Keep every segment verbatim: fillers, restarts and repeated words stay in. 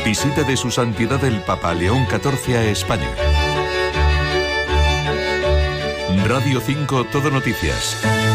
Visita de su santidad el Papa León catorce a España. Radio cinco Todo Noticias.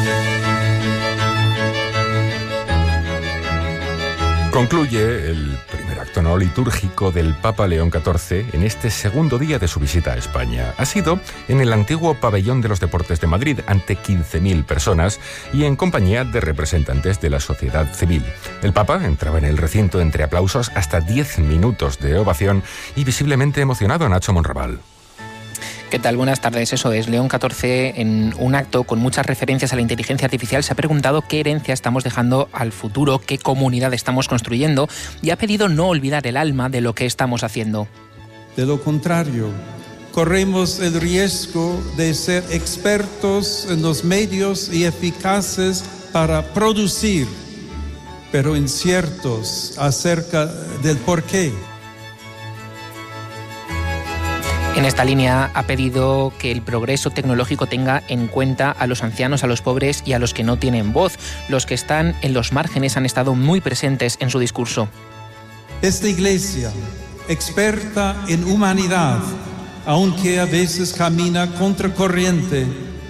Concluye el primer acto no litúrgico del Papa León catorce en este segundo día de su visita a España. Ha sido en el antiguo Pabellón de los Deportes de Madrid, ante quince mil personas y en compañía de representantes de la sociedad civil. El Papa entraba en el recinto entre aplausos, hasta diez minutos de ovación y visiblemente emocionado. Nacho Monraval. ¿Qué tal? Buenas tardes. Eso es, León catorce, en un acto con muchas referencias a la inteligencia artificial, se ha preguntado qué herencia estamos dejando al futuro, qué comunidad estamos construyendo, y ha pedido no olvidar el alma de lo que estamos haciendo. De lo contrario, corremos el riesgo de ser expertos en los medios y eficaces para producir, pero inciertos acerca del porqué. En esta línea ha pedido que el progreso tecnológico tenga en cuenta a los ancianos, a los pobres y a los que no tienen voz. Los que están en los márgenes han estado muy presentes en su discurso. Esta iglesia, experta en humanidad, aunque a veces camina contracorriente,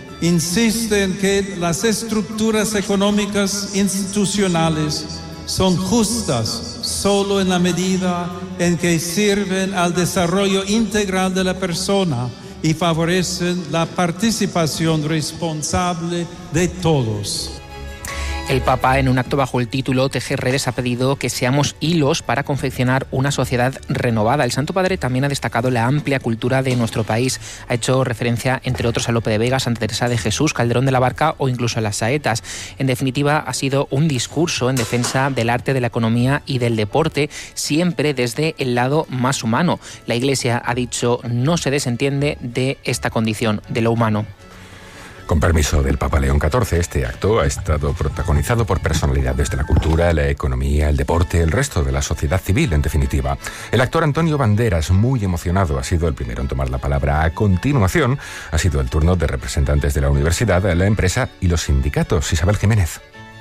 insiste en que las estructuras económicas institucionales son justas solo en la medida en que sirven al desarrollo integral de la persona y favorecen la participación responsable de todos. El Papa, en un acto bajo el título Tejer redes, ha pedido que seamos hilos para confeccionar una sociedad renovada. El Santo Padre también ha destacado la amplia cultura de nuestro país. Ha hecho referencia, entre otros, a Lope de Vega, Santa Teresa de Jesús, Calderón de la Barca o incluso a las saetas. En definitiva, ha sido un discurso en defensa del arte, de la economía y del deporte, siempre desde el lado más humano. La Iglesia, ha dicho, no se desentiende de esta condición, de lo humano. Con permiso del Papa León catorce, este acto ha estado protagonizado por personalidades de la cultura, la economía, el deporte, el resto de la sociedad civil, en definitiva. El actor Antonio Banderas, muy emocionado, ha sido el primero en tomar la palabra. A continuación, ha sido el turno de representantes de la universidad, la empresa y los sindicatos. Isabel Jiménez.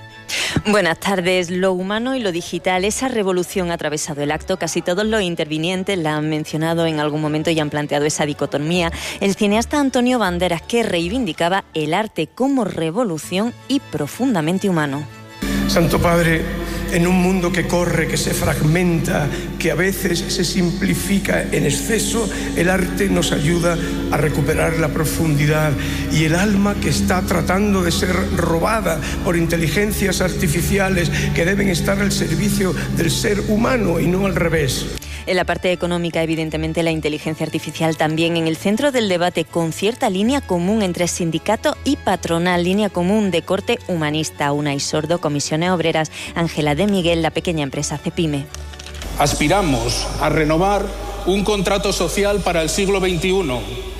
Buenas tardes. Lo humano y lo digital, esa revolución ha atravesado el acto. Casi todos los intervinientes la han mencionado en algún momento y han planteado esa dicotomía. El cineasta Antonio Banderas, que reivindicaba el arte como revolución y profundamente humano. Santo Padre, en un mundo que corre, que se fragmenta, que a veces se simplifica en exceso, el arte nos ayuda a recuperar la profundidad y el alma que está tratando de ser robada por inteligencias artificiales que deben estar al servicio del ser humano y no al revés. En la parte económica, evidentemente, la inteligencia artificial también en el centro del debate, con cierta línea común entre sindicato y patronal, línea común de corte humanista. Unai Sordo, Comisiones Obreras, Ángela de Miguel, la pequeña empresa CEPIME. Aspiramos a renovar un contrato social para el siglo veintiuno,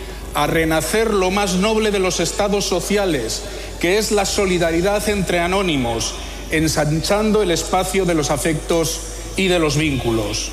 a renacer lo más noble de los estados sociales, que es la solidaridad entre anónimos, ensanchando el espacio de los afectos y de los vínculos.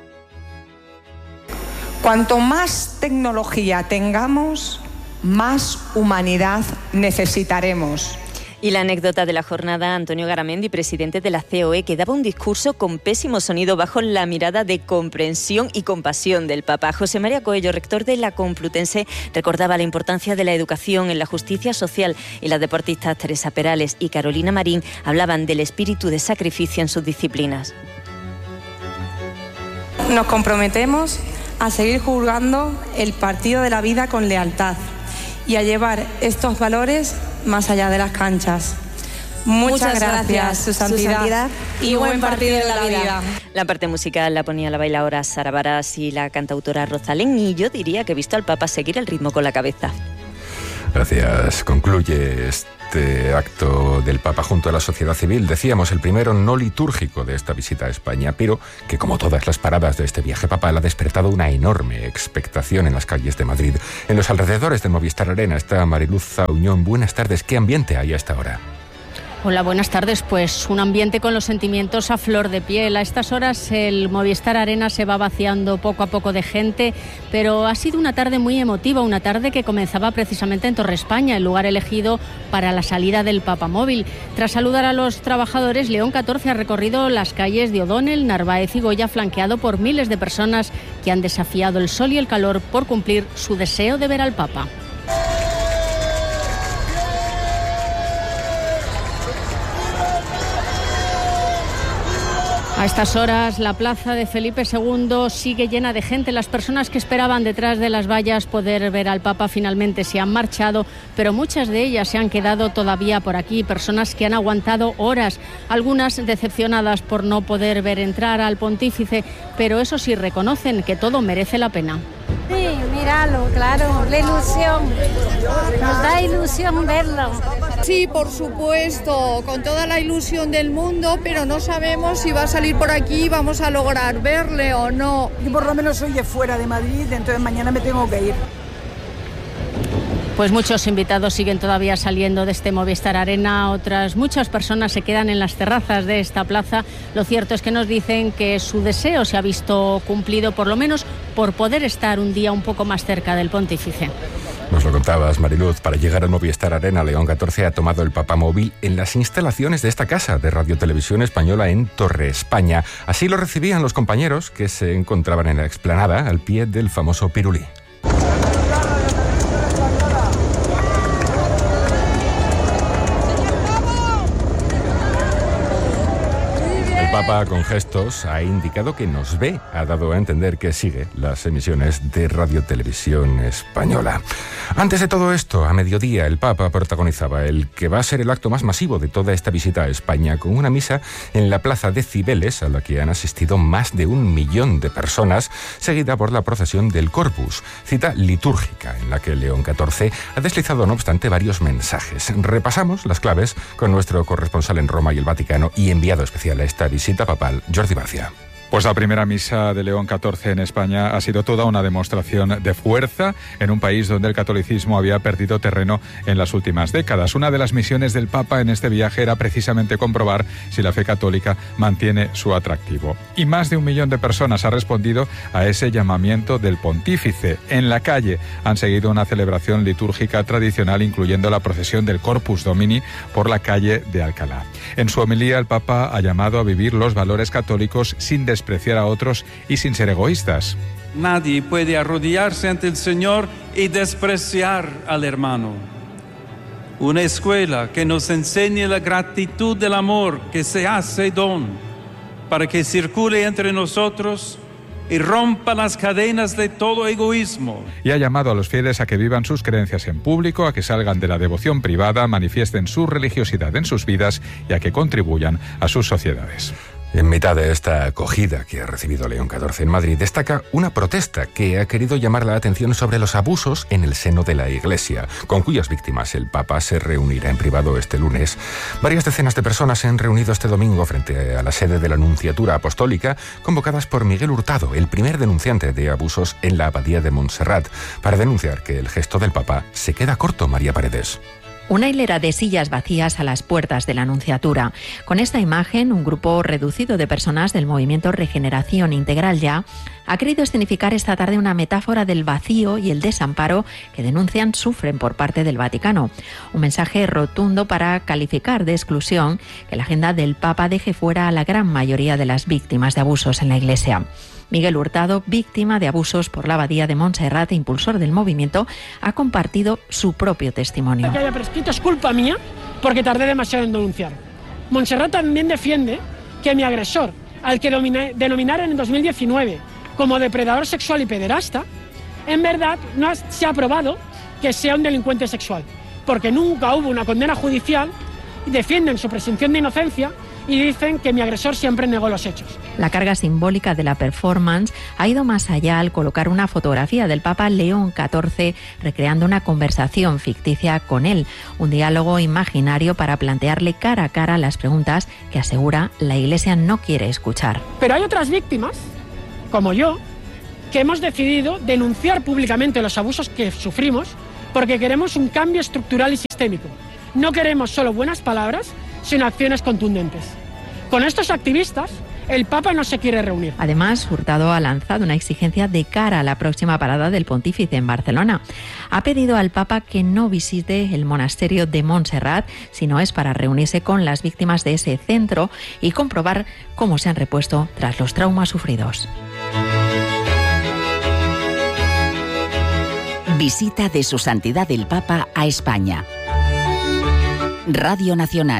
Cuanto más tecnología tengamos, más humanidad necesitaremos. Y la anécdota de la jornada, Antonio Garamendi, presidente de la C O E, que daba un discurso con pésimo sonido bajo la mirada de comprensión y compasión del Papa. José María Coello, rector de la Complutense, recordaba la importancia de la educación en la justicia social, y las deportistas Teresa Perales y Carolina Marín hablaban del espíritu de sacrificio en sus disciplinas. Nos comprometemos a seguir jugando el partido de la vida con lealtad y a llevar estos valores más allá de las canchas. Muchas, Muchas gracias, gracias, su santidad, su santidad, y buen partido de la vida. La parte musical la ponía la bailaora Sara Varas y la cantautora Rosalén, y yo diría que he visto al Papa seguir el ritmo con la cabeza. Gracias. Concluye este acto del Papa junto a la sociedad civil. Decíamos, el primero no litúrgico de esta visita a España, pero que, como todas las paradas de este viaje papal, ha despertado una enorme expectación en las calles de Madrid. En los alrededores de Movistar Arena está Mariluz Zauñón. Buenas tardes. ¿Qué ambiente hay a esta hora? Hola, buenas tardes. Pues un ambiente con los sentimientos a flor de piel. A estas horas el Movistar Arena se va vaciando poco a poco de gente, pero ha sido una tarde muy emotiva, una tarde que comenzaba precisamente en Torre España, el lugar elegido para la salida del Papamóvil. Tras saludar a los trabajadores, León catorce ha recorrido las calles de O'Donnell, Narváez y Goya, flanqueado por miles de personas que han desafiado el sol y el calor por cumplir su deseo de ver al Papa. A estas horas la plaza de Felipe segundo sigue llena de gente. Las personas que esperaban detrás de las vallas poder ver al Papa finalmente se han marchado, pero muchas de ellas se han quedado todavía por aquí. Personas que han aguantado horas, algunas decepcionadas por no poder ver entrar al pontífice, pero eso sí reconocen que todo merece la pena. Sí, míralo, claro, la ilusión, nos da ilusión verlo. Sí, por supuesto, con toda la ilusión del mundo, pero no sabemos si va a salir por aquí y vamos a lograr verle o no. Yo por lo menos soy de fuera de Madrid, entonces mañana me tengo que ir. Pues muchos invitados siguen todavía saliendo de este Movistar Arena, otras muchas personas se quedan en las terrazas de esta plaza. Lo cierto es que nos dicen que su deseo se ha visto cumplido, por lo menos por poder estar un día un poco más cerca del pontífice. Nos lo contabas, Mariluz. Para llegar a Movistar Arena, León catorce ha tomado el Papamóvil en las instalaciones de esta casa de Radio Televisión Española en Torre España. Así lo recibían los compañeros que se encontraban en la explanada al pie del famoso Pirulí. El Papa, con gestos, ha indicado que nos ve, ha dado a entender que sigue las emisiones de Radio Televisión Española. Antes de todo esto, a mediodía, el Papa protagonizaba el que va a ser el acto más masivo de toda esta visita a España, con una misa en la plaza de Cibeles, a la que han asistido más de un millón de personas, seguida por la procesión del Corpus, cita litúrgica en la que León catorce ha deslizado, no obstante, varios mensajes. Repasamos las claves con nuestro corresponsal en Roma y el Vaticano y enviado especial a esta visita papal, Jordi Barcia. Pues la primera misa de León catorce en España ha sido toda una demostración de fuerza en un país donde el catolicismo había perdido terreno en las últimas décadas. Una de las misiones del Papa en este viaje era precisamente comprobar si la fe católica mantiene su atractivo. Y más de un millón de personas ha respondido a ese llamamiento del pontífice. En la calle han seguido una celebración litúrgica tradicional, incluyendo la procesión del Corpus Domini por la calle de Alcalá. En su homilía, el Papa ha llamado a vivir los valores católicos sin despreciar a otros y sin ser egoístas. Nadie puede arrodillarse ante el Señor y despreciar al hermano. Una escuela que nos enseñe la gratitud del amor que se hace don para que circule entre nosotros y rompa las cadenas de todo egoísmo. Y ha llamado a los fieles a que vivan sus creencias en público, a que salgan de la devoción privada, manifiesten su religiosidad en sus vidas y a que contribuyan a sus sociedades. En mitad de esta acogida que ha recibido León catorce en Madrid, destaca una protesta que ha querido llamar la atención sobre los abusos en el seno de la Iglesia, con cuyas víctimas el Papa se reunirá en privado este lunes. Varias decenas de personas se han reunido este domingo frente a la sede de la Nunciatura Apostólica, convocadas por Miguel Hurtado, el primer denunciante de abusos en la Abadía de Montserrat, para denunciar que el gesto del Papa se queda corto. María Paredes. Una hilera de sillas vacías a las puertas de la Nunciatura. Con esta imagen, un grupo reducido de personas del movimiento Regeneración Integral Ya ha querido escenificar esta tarde una metáfora del vacío y el desamparo que denuncian sufren por parte del Vaticano. Un mensaje rotundo para calificar de exclusión que la agenda del Papa deje fuera a la gran mayoría de las víctimas de abusos en la Iglesia. Miguel Hurtado, víctima de abusos por la Abadía de Montserrat e impulsor del movimiento, ha compartido su propio testimonio. Que haya prescrito es culpa mía porque tardé demasiado en denunciar. Montserrat también defiende que mi agresor, al que denominaron en dos mil diecinueve como depredador sexual y pederasta, en verdad no se ha probado que sea un delincuente sexual, porque nunca hubo una condena judicial y defienden su presunción de inocencia y dicen que mi agresor siempre negó los hechos. La carga simbólica de la performance ha ido más allá al colocar una fotografía del Papa León catorce recreando una conversación ficticia con él, un diálogo imaginario para plantearle cara a cara las preguntas que asegura la Iglesia no quiere escuchar. Pero hay otras víctimas, como yo, que hemos decidido denunciar públicamente los abusos que sufrimos porque queremos un cambio estructural y sistémico. No queremos solo buenas palabras, sin acciones contundentes. Con estos activistas, el Papa no se quiere reunir. Además, Hurtado ha lanzado una exigencia de cara a la próxima parada del Pontífice en Barcelona. Ha pedido al Papa que no visite el monasterio de Montserrat, si no es para reunirse con las víctimas de ese centro y comprobar cómo se han repuesto tras los traumas sufridos. Visita de Su Santidad el Papa a España. Radio Nacional.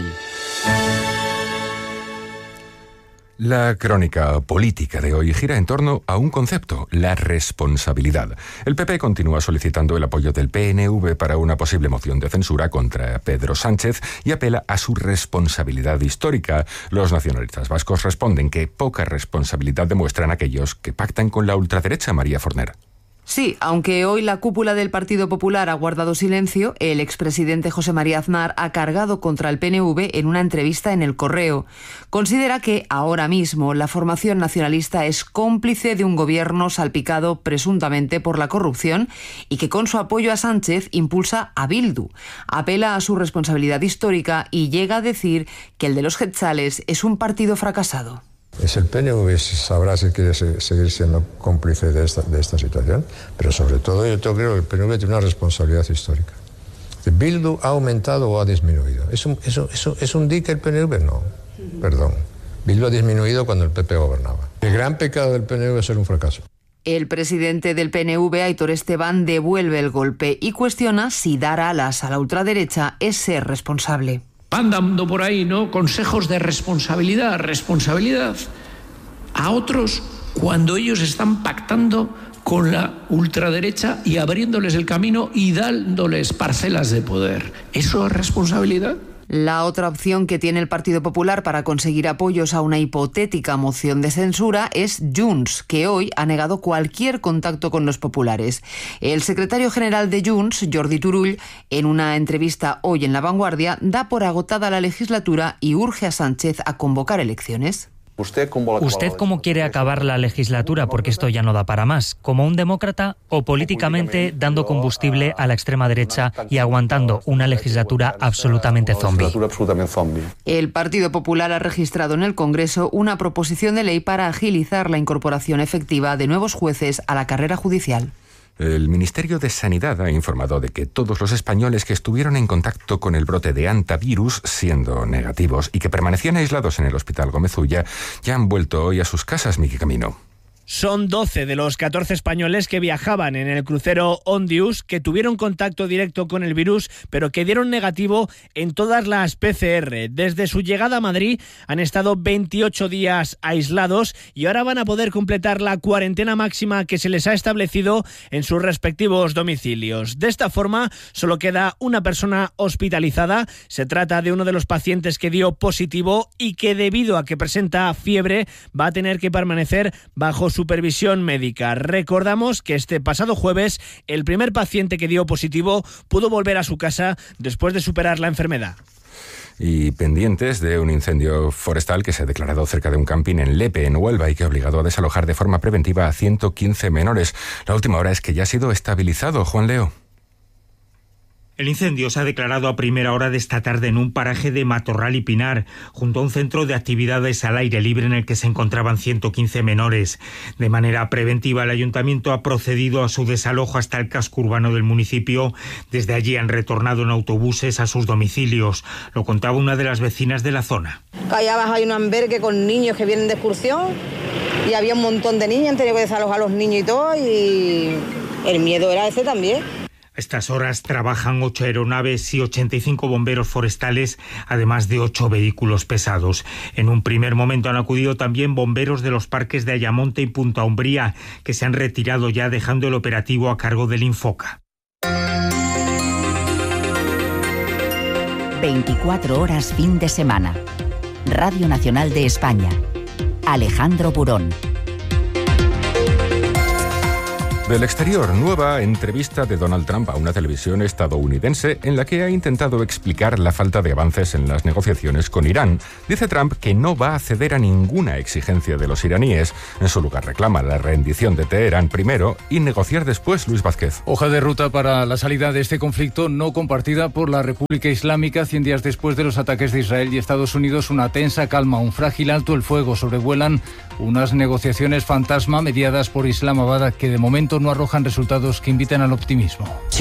La crónica política de hoy gira en torno a un concepto, la responsabilidad. El P P continúa solicitando el apoyo del P N V para una posible moción de censura contra Pedro Sánchez y apela a su responsabilidad histórica. Los nacionalistas vascos responden que poca responsabilidad demuestran aquellos que pactan con la ultraderecha. María Forner. Sí, aunque hoy la cúpula del Partido Popular ha guardado silencio, el expresidente José María Aznar ha cargado contra el P N V en una entrevista en El Correo. Considera que ahora mismo la formación nacionalista es cómplice de un gobierno salpicado presuntamente por la corrupción y que con su apoyo a Sánchez impulsa a Bildu. Apela a su responsabilidad histórica y llega a decir que el de los Jetzales es un partido fracasado. Es el P N V, sabrá si quiere seguir siendo cómplice de esta, de esta situación, pero sobre todo yo creo que el P N V tiene una responsabilidad histórica. ¿Bildu ha aumentado o ha disminuido? ¿Es un, eso, eso, ¿es un dique el P N V? No, perdón. Bildu ha disminuido cuando el P P gobernaba. El gran pecado del P N V es ser un fracaso. El presidente del P N V, Aitor Esteban, devuelve el golpe y cuestiona si dar alas a la ultraderecha es ser responsable. Van dando por ahí, ¿no?, consejos de responsabilidad, responsabilidad a otros cuando ellos están pactando con la ultraderecha y abriéndoles el camino y dándoles parcelas de poder. ¿Eso es responsabilidad? La otra opción que tiene el Partido Popular para conseguir apoyos a una hipotética moción de censura es Junts, que hoy ha negado cualquier contacto con los populares. El secretario general de Junts, Jordi Turull, en una entrevista hoy en La Vanguardia, da por agotada la legislatura y urge a Sánchez a convocar elecciones. ¿Usted cómo quiere acabar la legislatura? Porque esto ya no da para más. ¿Como un demócrata o políticamente dando combustible a la extrema derecha y aguantando una legislatura absolutamente zombie? El Partido Popular ha registrado en el Congreso una proposición de ley para agilizar la incorporación efectiva de nuevos jueces a la carrera judicial. El Ministerio de Sanidad ha informado de que todos los españoles que estuvieron en contacto con el brote de hantavirus, siendo negativos y que permanecían aislados en el Hospital Gómez Ulla, ya han vuelto hoy a sus casas. Miki Camino. Son doce de los catorce españoles que viajaban en el crucero Ondius que tuvieron contacto directo con el virus, pero que dieron negativo en todas las P C R. Desde su llegada a Madrid han estado veintiocho días aislados y ahora van a poder completar la cuarentena máxima que se les ha establecido en sus respectivos domicilios. De esta forma, solo queda una persona hospitalizada. Se trata de uno de los pacientes que dio positivo y que, debido a que presenta fiebre, va a tener que permanecer bajo supervisión médica. Recordamos que este pasado jueves el primer paciente que dio positivo pudo volver a su casa después de superar la enfermedad. Y pendientes de un incendio forestal que se ha declarado cerca de un camping en Lepe, en Huelva, y que ha obligado a desalojar de forma preventiva a ciento quince menores. La última hora es que ya ha sido estabilizado. Juan Leo. El incendio se ha declarado a primera hora de esta tarde en un paraje de Matorral y Pinar, junto a un centro de actividades al aire libre en el que se encontraban ciento quince menores. De manera preventiva, el ayuntamiento ha procedido a su desalojo hasta el casco urbano del municipio. Desde allí han retornado en autobuses a sus domicilios. Lo contaba una de las vecinas de la zona. Allá abajo hay un albergue con niños que vienen de excursión y había un montón de niños, han tenido que desalojar a los niños y todo, y el miedo era ese también. A estas horas trabajan ocho aeronaves y ochenta y cinco bomberos forestales, además de ocho vehículos pesados. En un primer momento han acudido también bomberos de los parques de Ayamonte y Punta Umbría, que se han retirado ya, dejando el operativo a cargo del Infoca. veinticuatro horas fin de semana. Radio Nacional de España. Alejandro Burón. Del exterior, nueva entrevista de Donald Trump a una televisión estadounidense en la que ha intentado explicar la falta de avances en las negociaciones con Irán. Dice Trump que no va a ceder a ninguna exigencia de los iraníes. En su lugar reclama la rendición de Teherán primero y negociar después. Luis Vázquez. Hoja de ruta para la salida de este conflicto no compartida por la República Islámica. Cien días después de los ataques de Israel y Estados Unidos, una tensa calma, un frágil alto el fuego. Sobrevuelan unas negociaciones fantasma mediadas por Islamabad que de momento no arrojan resultados que inviten al optimismo.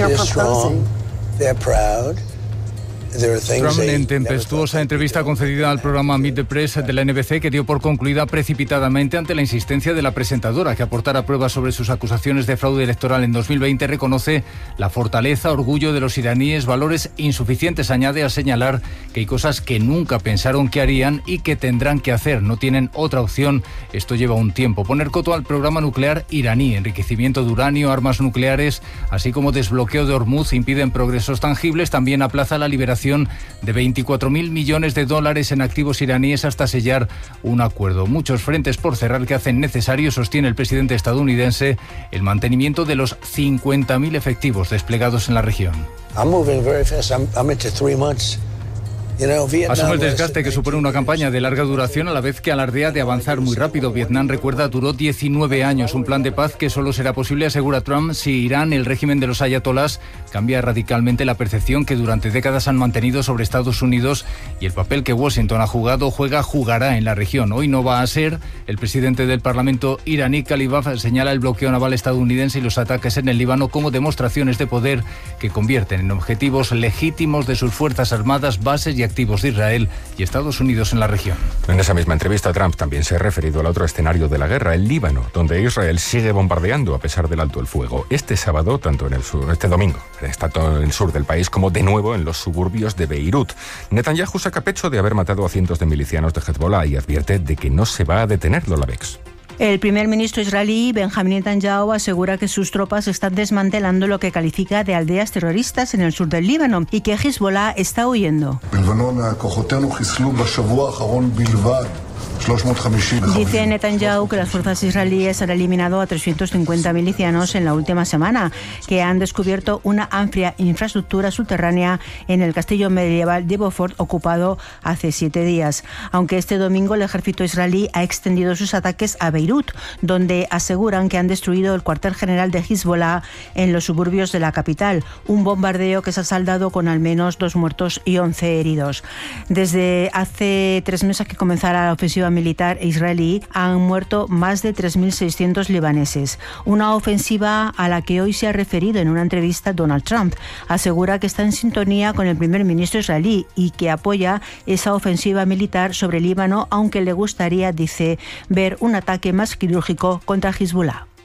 Trump, en tempestuosa entrevista concedida al programa Meet the Press de la N B C, que dio por concluida precipitadamente ante la insistencia de la presentadora que aportara pruebas sobre sus acusaciones de fraude electoral en dos mil veinte, reconoce la fortaleza, orgullo de los iraníes, valores insuficientes, añade, a señalar que hay cosas que nunca pensaron que harían y que tendrán que hacer. No tienen otra opción. Esto lleva un tiempo. Poner coto al programa nuclear iraní, enriquecimiento de uranio, armas nucleares, así como desbloqueo de Hormuz impiden progresos tangibles. También aplaza la liberación de veinticuatro mil millones de dólares en activos iraníes hasta sellar un acuerdo. Muchos frentes por cerrar que hacen necesario, sostiene el presidente estadounidense, el mantenimiento de los cincuenta mil efectivos desplegados en la región. I'm moving very fast. I'm, I'm into three months. Asume el desgaste que supone una campaña de larga duración a la vez que alardea de avanzar muy rápido. Vietnam, recuerda, duró diecinueve años, un plan de paz que solo será posible, asegura Trump, si Irán, el régimen de los ayatolás, cambia radicalmente la percepción que durante décadas han mantenido sobre Estados Unidos y el papel que Washington ha jugado, juega, jugará en la región. Hoy no va a ser. El presidente del Parlamento iraní, Khalibaf, señala el bloqueo naval estadounidense y los ataques en el Líbano como demostraciones de poder que convierten en objetivos legítimos de sus fuerzas armadas, bases y activos de Israel y Estados Unidos en la región. En esa misma entrevista, Trump también se ha referido al otro escenario de la guerra, el Líbano, donde Israel sigue bombardeando a pesar del alto el fuego. Este sábado, tanto en el sur, este domingo, está todo en el sur del país, como de nuevo en los suburbios de Beirut. Netanyahu saca pecho de haber matado a cientos de milicianos de Hezbollah y advierte de que no se va a detener, Lola Bex. El primer ministro israelí, Benjamin Netanyahu, asegura que sus tropas están desmantelando lo que califica de aldeas terroristas en el sur del Líbano y que Hezbollah está huyendo. Dice Netanyahu que las fuerzas israelíes han eliminado a trescientos cincuenta milicianos en la última semana, que han descubierto una amplia infraestructura subterránea en el castillo medieval de Beaufort, ocupado hace siete días. Aunque este domingo el ejército israelí ha extendido sus ataques a Beirut, donde aseguran que han destruido el cuartel general de Hezbollah en los suburbios de la capital, un bombardeo que se ha saldado con al menos dos muertos y once heridos. Desde hace tres meses que comenzara la ofensiva militar israelí, han muerto más de tres mil seiscientos libaneses. Una ofensiva a la que hoy se ha referido en una entrevista Donald Trump. Asegura que está en sintonía con el primer ministro israelí y que apoya esa ofensiva militar sobre Líbano, aunque le gustaría, dice, ver un ataque más quirúrgico contra Hezbollah.